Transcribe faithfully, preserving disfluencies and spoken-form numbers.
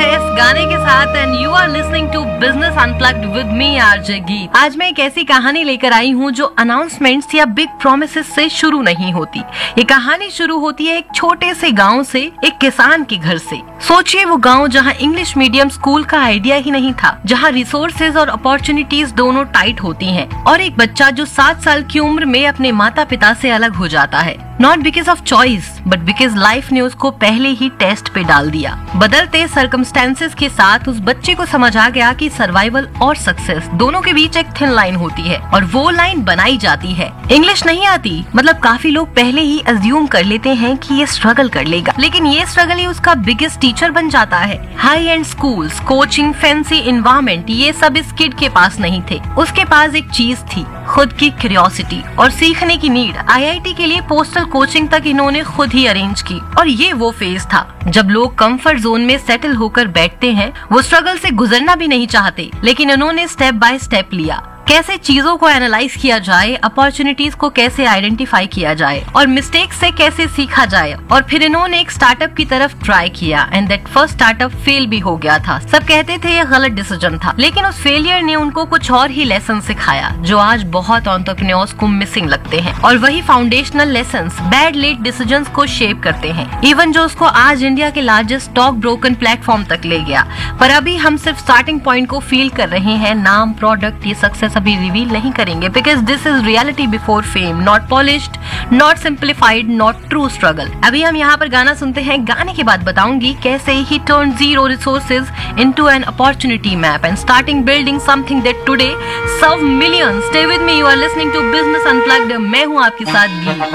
है इस गाने के साथ and you are listening to business unplugged with me RJ गीत। आज मैं एक ऐसी कहानी लेकर आई हूँ जो अनाउंसमेंट्स या बिग प्रोमिसेस से शुरू नहीं होती। ये कहानी शुरू होती है एक छोटे से गांव से, एक किसान के घर से। सोचिए वो गांव जहाँ इंग्लिश मीडियम स्कूल का आइडिया ही नहीं था, जहाँ रिसोर्सेज और अपॉर्चुनिटीज दोनों टाइट होती हैं, और एक बच्चा जो सात साल की उम्र में अपने माता पिता से अलग हो जाता है। Not because of choice but because life ने उसको पहले ही टेस्ट पे डाल दिया। बदलते सर्कमस्टेंसेस के साथ उस बच्चे को समझ आ गया कि सर्वाइवल और सक्सेस दोनों के बीच एक थिन लाइन होती है, और वो लाइन बनाई जाती है। इंग्लिश नहीं आती मतलब काफी लोग पहले ही अज्यूम कर लेते हैं कि ये स्ट्रगल कर लेगा, लेकिन ये स्ट्रगल ही उसका बिगेस्ट टीचर बन जाता है। High and schools, coaching, fancy environment, ये सब इस किड के पास नहीं थे। उसके पास एक चीज थी, खुद की क्यूरियोसिटी और सीखने की नीड। आई आई टी के लिए पोस्टल कोचिंग तक इन्होंने खुद ही अरेंज की, और ये वो फेज था जब लोग कंफर्ट जोन में सेटल होकर बैठते हैं। वो स्ट्रगल से गुजरना भी नहीं चाहते, लेकिन इन्होंने स्टेप बाय स्टेप लिया। कैसे चीजों को एनालाइज किया जाए, अपॉर्चुनिटीज को कैसे आइडेंटिफाई किया जाए और मिस्टेक से कैसे सीखा जाए, और फिर इन्होंने एक स्टार्टअप की तरफ ट्राई किया and that first startup fail भी हो गया था। सब कहते थे ये गलत डिसीजन था, लेकिन उस फेलियर ने उनको कुछ और ही लेसन सिखाया जो आज बहुत एंटरप्रेन्योर्स को मिसिंग लगते हैं, और वही foundational lessons bad late decisions को शेप करते हैं, इवन जो उसको आज इंडिया के लार्जेस्ट स्टॉक ब्रोकन प्लेटफॉर्म तक ले गया। पर अभी हम सिर्फ स्टार्टिंग पॉइंट को फील कर रहे हैं, नाम, प्रोडक्ट, ये सक्सेस अभी रिवील नहीं करेंगे, because this is reality before fame, not polished, not simplified, not true struggle. अभी हम यहाँ पर गाना सुनते हैं, गाने के बाद बताऊंगी कैसे ही turn zero resources into an opportunity map and starting building something that today serve millions. Stay with me, you are listening to business unplugged. मैं हूँ आपके साथ गी।